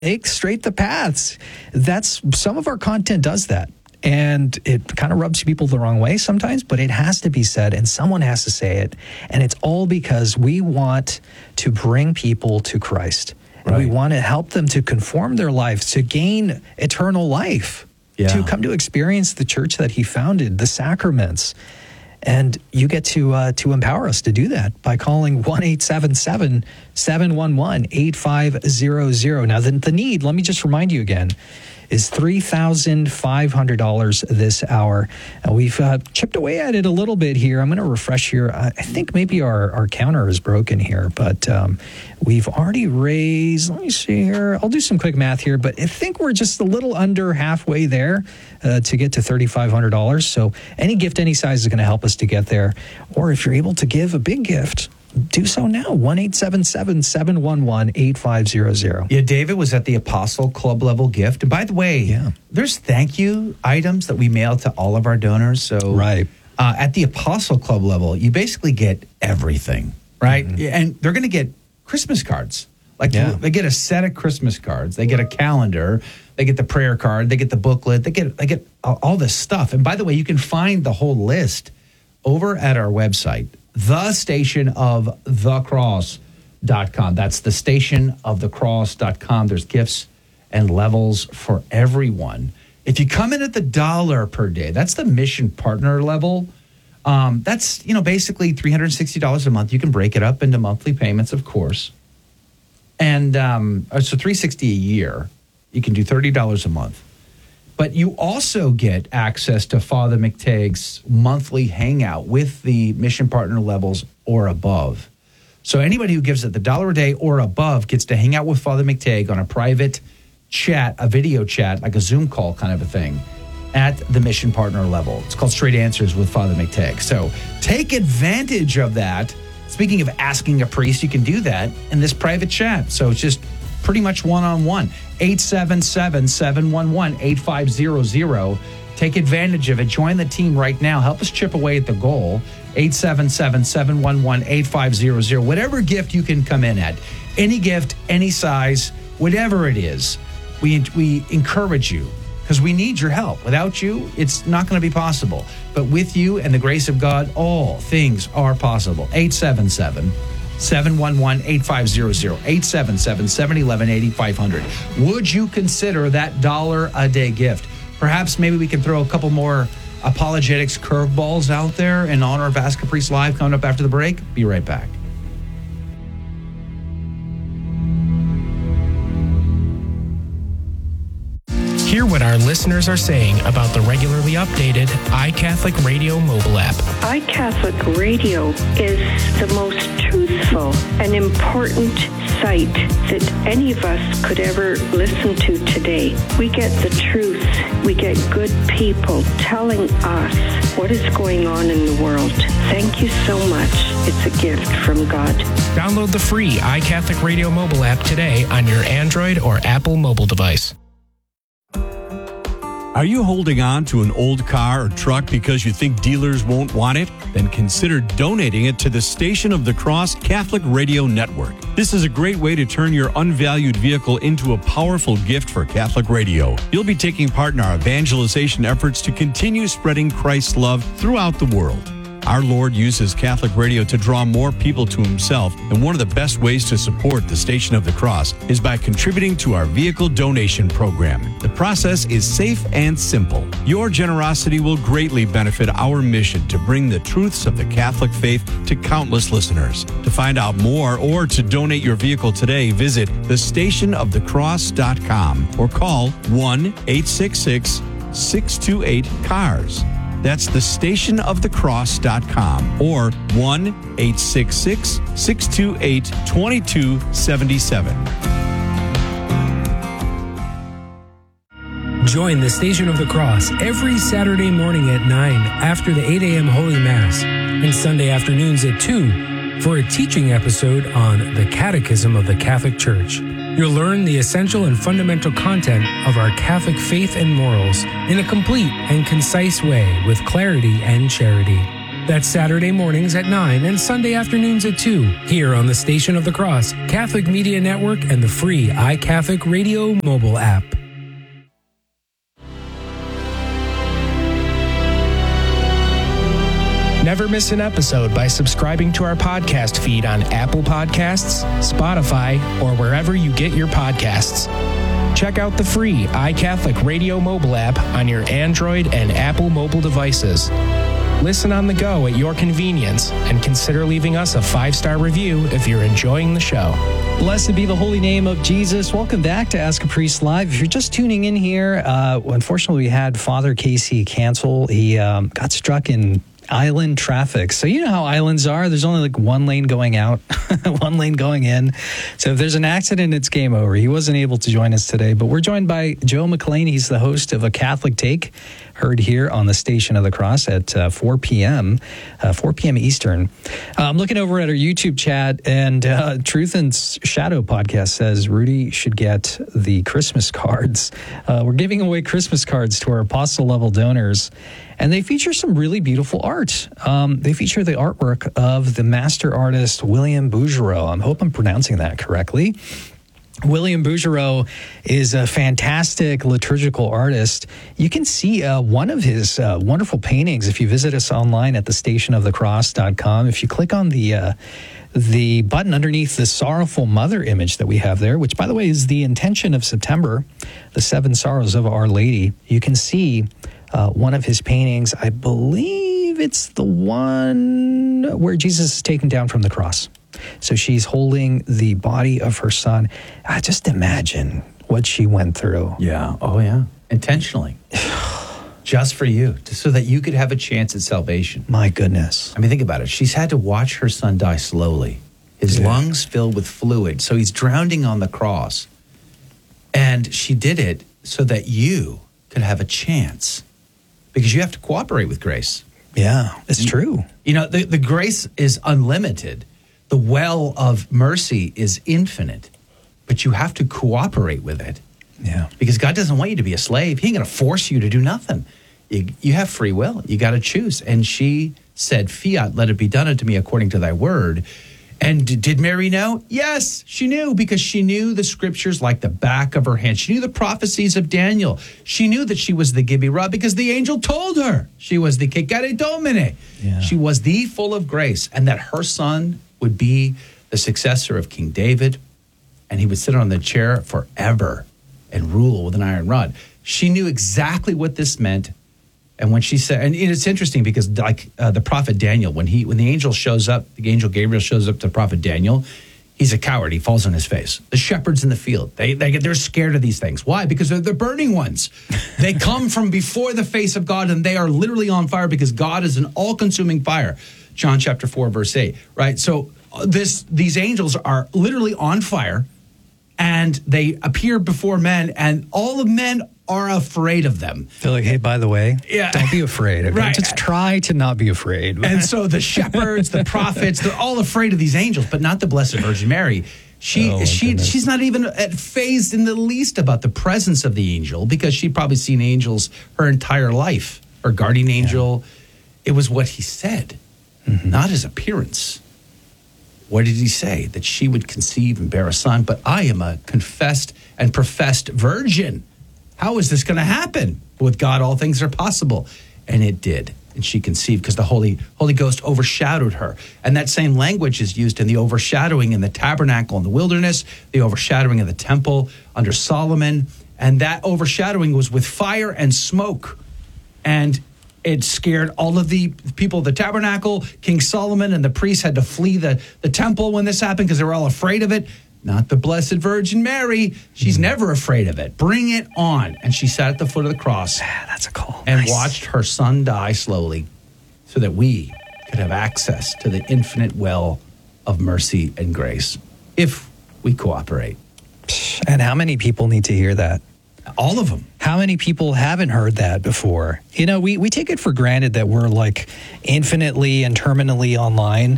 make straight the paths. That's some of our content does that. And it kind of rubs people the wrong way sometimes, but it has to be said, and someone has to say it. And it's all because we want to bring people to Christ. And we want to help them to conform their lives, to gain eternal life, to come to experience the church that he founded, the sacraments. And you get to empower us to do that by calling 1-877-711-8500. Now, the need, let me just remind you again, is $3,500 this hour. We've chipped away at it a little bit here. I'm going to refresh here. I think maybe our counter is broken here, but we've already raised, let me see here. I'll do some quick math here, but I think we're just a little under halfway there to get to $3,500. So any gift, any size is going to help us to get there. Or if you're able to give a big gift, do so now. 1-877-711-8500. Yeah, David was at the Apostle Club level gift. And by the way, there's thank you items that we mail to all of our donors. So at the Apostle Club level, you basically get everything, right? Mm-hmm. And they're going to get Christmas cards. They get a set of Christmas cards. They get a calendar. They get the prayer card. They get the booklet. They get all this stuff. And by the way, you can find the whole list over at our website, thestationofthecross.com. That's thestationofthecross.com. There's gifts and levels for everyone. If you come in at the $1 per day, that's the mission partner level. That's, basically $360 a month. You can break it up into monthly payments, of course. And so $360 a year. You can do $30 a month. But you also get access to Father McTague's monthly hangout with the mission partner levels or above. So anybody who gives at the $1 a day or above gets to hang out with Father McTague on a private chat, a video chat, like a Zoom call kind of a thing at the mission partner level. It's called Straight Answers with Father McTague. So take advantage of that. Speaking of asking a priest, you can do that in this private chat. So it's just pretty much one-on-one. 877-711-8500. Take advantage of it. Join the team right now. Help us chip away at the goal. 877-711-8500. Whatever gift you can come in at. Any gift, any size, whatever it is, we encourage you because we need your help. Without you, it's not going to be possible. But with you and the grace of God, all things are possible. 877-711-8500, 877-711-8500. Would you consider that $1 a day gift? Perhaps maybe we can throw a couple more apologetics curveballs out there in honor of Ask a Priest Live coming up after the break. Be right back. Hear what our listeners are saying about the regularly updated iCatholic Radio mobile app. iCatholic Radio is the most truthful and important site that any of us could ever listen to today. We get the truth. We get good people telling us what is going on in the world. Thank you so much. It's a gift from God. Download the free iCatholic Radio mobile app today on your Android or Apple mobile device. Are you holding on to an old car or truck because you think dealers won't want it? Then consider donating it to the Station of the Cross Catholic Radio Network. This is a great way to turn your unvalued vehicle into a powerful gift for Catholic radio. You'll be taking part in our evangelization efforts to continue spreading Christ's love throughout the world. Our Lord uses Catholic radio to draw more people to himself, and one of the best ways to support the Station of the Cross is by contributing to our vehicle donation program. The process is safe and simple. Your generosity will greatly benefit our mission to bring the truths of the Catholic faith to countless listeners. To find out more or to donate your vehicle today, visit thestationofthecross.com or call 1-866-628-CARS. That's thestationofthecross.com or 1-866-628-2277. Join the Station of the Cross every Saturday morning at 9 after the 8 a.m. Holy Mass and Sunday afternoons at 2 for a teaching episode on the Catechism of the Catholic Church. You'll learn the essential and fundamental content of our Catholic faith and morals in a complete and concise way with clarity and charity. That's Saturday mornings at 9 and Sunday afternoons at 2, here on the Station of the Cross, Catholic Media Network, and the free iCatholic Radio mobile app. Never miss an episode by subscribing to our podcast feed on Apple Podcasts, Spotify, or wherever you get your podcasts. Check out the free iCatholic Radio mobile app on your Android and Apple mobile devices. Listen on the go at your convenience, and consider leaving us a 5-star review if you're enjoying the show. Blessed be the holy name of Jesus. Welcome back to Ask a Priest Live. If you're just tuning in here, unfortunately we had Father Casey cancel. He got struck in island traffic. So you know how islands are. There's only like one lane going out, one lane going in. So if there's an accident, it's game over. He wasn't able to join us today, but we're joined by Joe McLean. He's the host of A Catholic Take, heard here on the Station of the Cross at 4 p.m. Eastern. I'm looking over at our YouTube chat, and Truth and Shadow podcast says Rudy should get the Christmas cards. We're giving away Christmas cards to our apostle level donors, and they feature some really beautiful art. They feature the artwork of the master artist William Bouguereau. I hope I'm pronouncing that correctly. William Bouguereau is a fantastic liturgical artist. You can see one of his wonderful paintings if you visit us online at thestationofthecross.com. If you click on the button underneath the Sorrowful Mother image that we have there, which, by the way, is the intention of September, the 7 Sorrows of Our Lady, you can see one of his paintings. I believe it's the one where Jesus is taken down from the cross. So she's holding the body of her son. Just imagine what she went through. Yeah. Oh, yeah. Intentionally. Just for you, so that you could have a chance at salvation. My goodness. I mean, think about it. She's had to watch her son die slowly. His lungs filled with fluid. So he's drowning on the cross. And she did it so that you could have a chance, because you have to cooperate with grace. Yeah, it's true. You know, the grace is unlimited. The well of mercy is infinite, but you have to cooperate with it. Yeah. Because God doesn't want you to be a slave. He ain't going to force you to do nothing. You have free will. You got to choose. And she said, "Fiat, let it be done unto me according to thy word." And did Mary know? Yes, she knew, because she knew the scriptures like the back of her hand. She knew the prophecies of Daniel. She knew that she was the Gibirah because the angel told her she was the Cecare Domine. Yeah. She was the full of grace, and that her son would be the successor of King David, and he would sit on the chair forever and rule with an iron rod. She knew exactly what this meant. And when she said, and it's interesting because like the prophet Daniel, when the angel shows up, the angel Gabriel shows up to prophet Daniel, he's a coward. He falls on his face. The shepherds in the field, they're scared of these things. Why? Because they're the burning ones. They come from before the face of God, and they are literally on fire because God is an all-consuming fire. John chapter 4, verse 8, right? So these angels are literally on fire, and they appear before men, and all of men are afraid of them. They're like, hey, by the way, Yeah. don't be afraid. Okay? Right. Just try to not be afraid. And so the shepherds, the prophets, they're all afraid of these angels, but not the Blessed Virgin Mary. She's not even fazed in the least about the presence of the angel, because she'd probably seen angels her entire life. Her guardian angel, it was what he said, not his appearance. What did he say? That she would conceive and bear a son, but I am a confessed and professed virgin. How is this going to happen? With God, all things are possible. And it did. And she conceived because the Holy Ghost overshadowed her. And that same language is used in the overshadowing in the tabernacle in the wilderness, the overshadowing of the temple under Solomon. And that overshadowing was with fire and smoke. And it scared all of the people of the tabernacle. King Solomon and the priests had to flee the temple when this happened because they were all afraid of it. Not the Blessed Virgin Mary. She's never afraid of it. Bring it on. And she sat at the foot of the cross. That's a call. And Nice. watched her son die slowly so that we could have access to the infinite well of mercy and grace if we cooperate. And how many people need to hear that? All of them. How many people haven't heard that before? You know, we take it for granted that we're like infinitely and terminally online.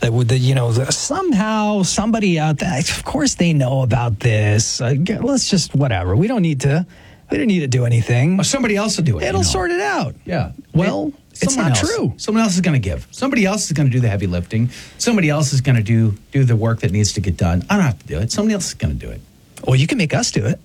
Somehow somebody out there, of course they know about this. Let's just whatever. We don't need to do anything. Somebody else will do it. It'll sort it out. Yeah. Well, It's not true. Someone else is going to give. Somebody else is going to do the heavy lifting. Somebody else is going to do the work that needs to get done. I don't have to do it. Somebody else is going to do it. Well, you can make us do it.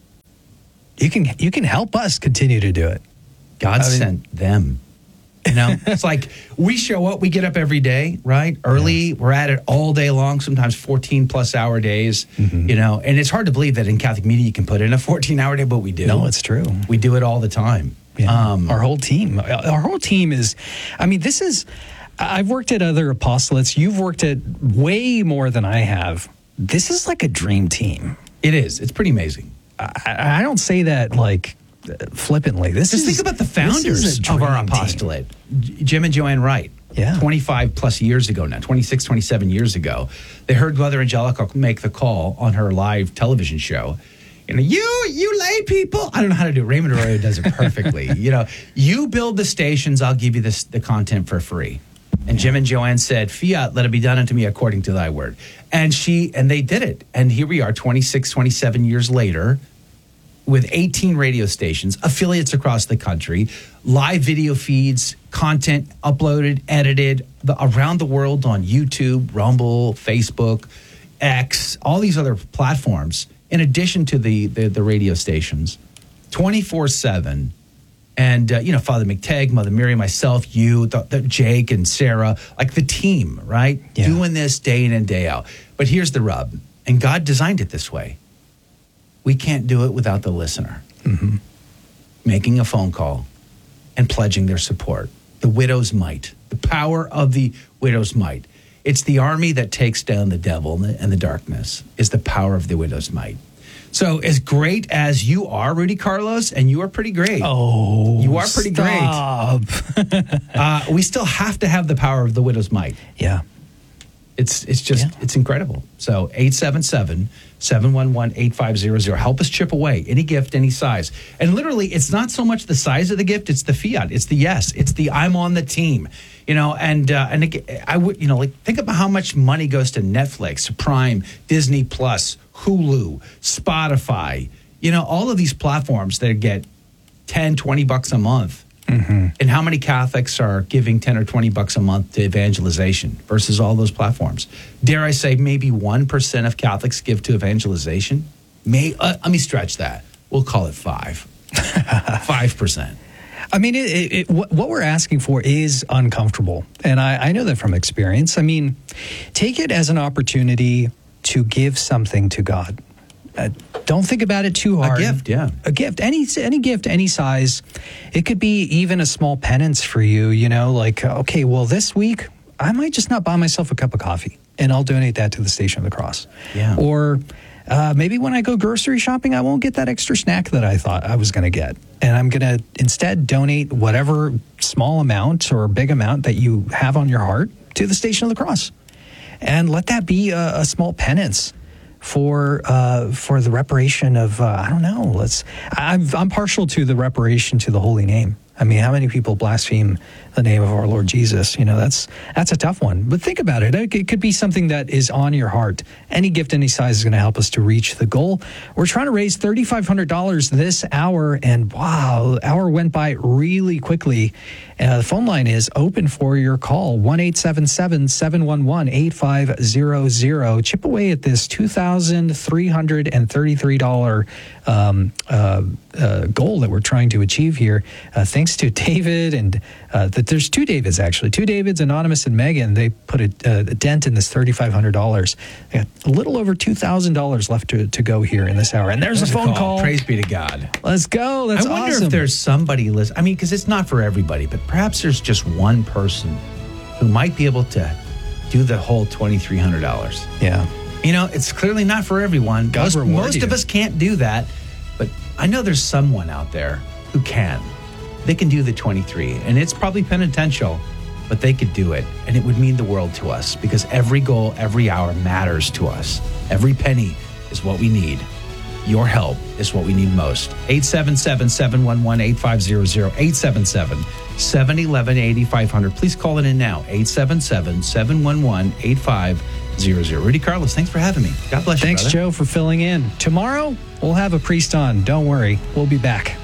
You can help us continue to do it. God sent them. You know, it's like we show up, we get up every day, right? Early, we're at it all day long, sometimes 14 plus hour days, you know, and it's hard to believe that in Catholic media you can put in a 14-hour day, but we do. No, it's true. We do it all the time. Yeah. Our whole team is, I mean, I've worked at other apostolates. You've worked at way more than I have. This is like a dream team. It is. It's pretty amazing. I don't say that like flippantly. Just think about the founders of our apostolate, Jim and Joanne Wright. Yeah. 25 plus years ago now, 26, 27 years ago, they heard Mother Angelica make the call on her live television show. You know, you lay people. I don't know how to do it. Raymond Arroyo does it perfectly. You know, you build the stations, I'll give you the content for free. And Jim and Joanne said, "Fiat, let it be done unto me according to thy word." And they did it. And here we are 26, 27 years later with 18 radio stations, affiliates across the country, live video feeds, content uploaded, edited around the world on YouTube, Rumble, Facebook, X, all these other platforms, in addition to the radio stations, 24/7. And, you know, Father McTagg, Mother Mary, myself, you, Jake and Sarah, like the team, right? Yeah. Doing this day in and day out. But here's the rub. And God designed it this way. We can't do it without the listener. Mm-hmm. Making a phone call and pledging their support. The widow's might. The power of the widow's might. It's the army that takes down the devil and the darkness is the power of the widow's might. So as great as you are, Rudy Carlos, and you are pretty great. Oh, you are pretty stop. great. We still have to have the power of the widow's might. Yeah. It's incredible. So 877-711-8500. Help us chip away. Any gift, any size. And literally, it's not so much the size of the gift, it's the fiat. It's the yes. It's the I'm on the team. You know, and again, I would, you know, like think about how much money goes to Netflix, Prime, Disney Plus, Hulu, Spotify, you know, all of these platforms that get $10, $20 a month. Mm-hmm. And how many Catholics are giving $10 or $20 a month to evangelization versus all those platforms? Dare I say maybe 1% of Catholics give to evangelization? Let me stretch that. We'll call it 5%. I mean, what we're asking for is uncomfortable. And I know that from experience. I mean, take it as an opportunity to give something to God. Don't think about it too hard. A gift, yeah. A gift, any gift, any size. It could be even a small penance for you, you know, like, okay, well, this week, I might just not buy myself a cup of coffee, and I'll donate that to the Station of the Cross. Yeah. Or maybe when I go grocery shopping, I won't get that extra snack that I thought I was going to get. And I'm going to instead donate whatever small amount or big amount that you have on your heart to the Station of the Cross. And let that be a small penance for the reparation of I don't know. I'm partial to the reparation to the holy name. I mean, how many people blaspheme the name of our Lord Jesus? You know, that's a tough one. But think about it. It could be something that is on your heart. Any gift, any size is going to help us to reach the goal. We're trying to raise $3,500 this hour, and wow, the hour went by really quickly. The phone line is open for your call, 1-877-711-8500. Chip away at this $2,333 goal that we're trying to achieve here. Thanks to David and there's two Davids, actually. Two Davids, Anonymous and Megan. They put a dent in this $3,500. They got a little over $2,000 left to go here in this hour. And there's a phone call. Praise be to God. Let's go. That's awesome. I wonder if there's somebody listening. I mean, because it's not for everybody, but perhaps there's just one person who might be able to do the whole $2,300. Yeah. You know, it's clearly not for everyone. Most of us can't do that, but I know there's someone out there who can. They can do the 23, and it's probably penitential, but they could do it, and it would mean the world to us because every goal, every hour matters to us. Every penny is what we need. Your help is what we need most. 877-711-8500, 877-711-8500. Please call it in now, 877-711-8500. Rudy Carlos, thanks for having me. God bless you, Thanks, brother. Joe, for filling in. Tomorrow, we'll have a priest on. Don't worry. We'll be back.